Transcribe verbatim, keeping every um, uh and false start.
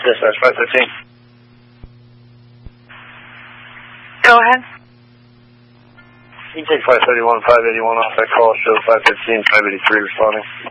Dispatch five fifteen. Go ahead. You can take five thirty-one, five eighty-one off that call. Show five fifteen, five eighty-three responding.